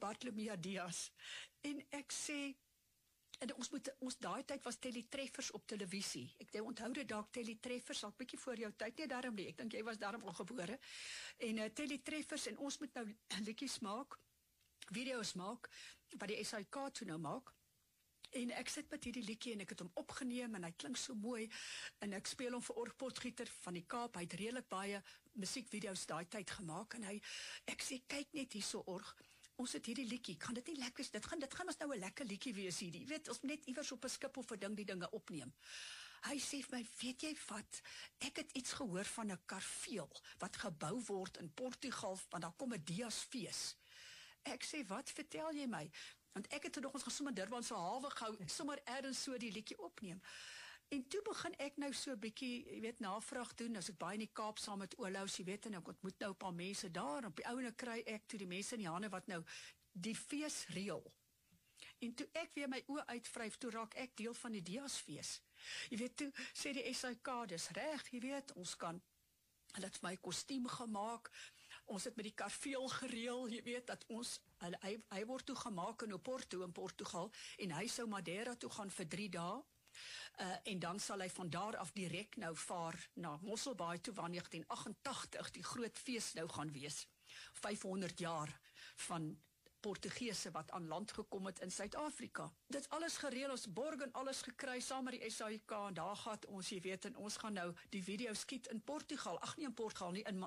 Bartolomeu Dias. En ek sê, en ons daai tyd was teletreffers op televisie. Ek onthou dit dalk teletreffers, al bietjie voor jou tyd, nie daarom nie. Ek dink jy was daarom al gebore. En teletreffers, en ons moet nou liedjies maak, video's maak, wat die SAIK toe nou maak. En ek sit met hierdie liedjie en ek het hom opgeneem en hy klink so mooi en ek speel hom vir Org Potgieter van die Kaap. Hy het redelik baie musiekvideo's daai tyd gemaak en ek sê kyk net hierso Org. Ons het hierdie liedjie, kan dit nie lekker wees? Dit gaan ons nou 'n lekker liedjie wees hierdie. Jy weet, ons net iewers op 'n skip of 'n ding die dinge opneem. Hy sê vir my, weet jy wat? Ek het iets gehoor van 'n karveel wat gebou word in Portugal, want daar kom 'n Diasfees. Ek sê, wat vertel jy my? Want ek het nog ons gesom in Durban se hawe gehou, sommer ergens so die liedjie opneem. En toe begin ek nou so 'n bietjie, jy weet, navraag doen, as ek baie in die Kaap saam met Olaus, jy weet, en ek ontmoet nou 'n paar mense daar, op die ouene kry ek toe die mense in die hande wat nou die fees reël. En toe ek weer my oë uitvryf, toe raak ek deel van die Diasfees. Jy weet, toe sê die SAIK, dis reg, jy weet, ons kan, hulle het my kostuum gemaak, ons het met die karveel gereël, jy weet, dat ons, hy word toe gemaak in Oporto in Portugal, en hy sou Madeira toe gaan vir 3 dae, en dan sal hy van daar af direk nou vaar na Mosselbaai toe, waar 1988 die groot fees nou gaan wees. 500 jaar van Portugese wat aan land gekom het in Suid-Afrika. Dit alles gereël, ons borg en alles gekry, saam met die SAIK, en daar gaan ons, jy weet, en ons gaan nou die video skiet in Portugal, ag nie in Portugal nie, in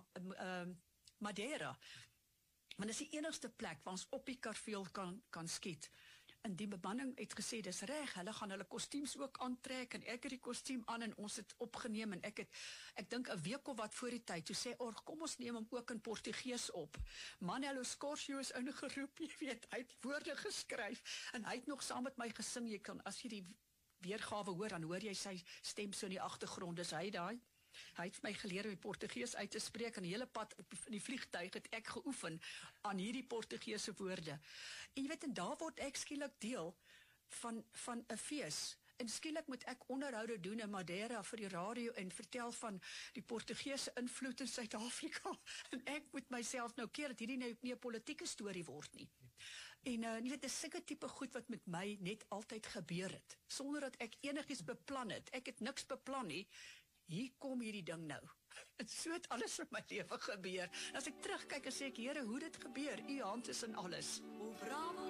Madeira. Want dit is die enigste plek waar ons op die karveel kan skiet. En die bemanning het gesê, dis reg, hulle gaan hulle kostuums ook aantrek, en ek het die kostuum aan, en ons het opgeneem, en ek dink 'n week of wat voor die tyd, toe sê Org, kom ons neem hom ook in Portugees op. Manelo Scorsio is ingeroep, jy weet, hy het woorde geskryf, en hy het nog saam met my gesing, jy kan, as jy die weergawe hoor, dan hoor jy sy stem so in die agtergrond, dis hy daai. Hy het my geleer om die Portugees uit te spreek, en die hele pad op die vliegtuig het ek geoefen aan hierdie Portugese woorde. En jy weet, en daar word ek skielik deel van 'n fees. En skielik moet ek onderhoude doen in Madeira vir die radio en vertel van die Portugese invloed in Suid-Afrika. En ek moet myself nou keer dat hierdie nou nie 'n politieke storie word nie. En jy weet, dis sulke tipe goed wat met my net altyd gebeur het, sonder dat ek enigiets beplan het. Ek het niks beplan nie. Hier kom hierdie ding nou. En so het alles in my lewe gebeur. As ek terugkyk en sê ek, Here, hoe dit gebeur? U hand is in alles. O, bravo.